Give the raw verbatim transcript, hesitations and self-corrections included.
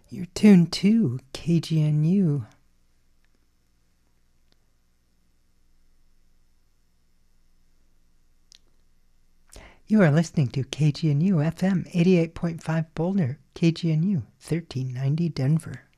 You're tuned to K G N U. You are listening to K G N U F M eighty-eight point five Boulder, K G N U thirteen ninety Denver.